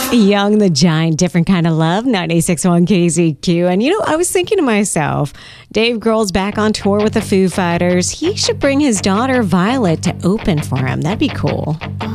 Young the Giant, Different Kind of Love, 96.1 KZQ. And I was thinking to myself, Dave Grohl's back on tour with the Foo Fighters. He should bring his daughter Violet to open for him. That'd be cool.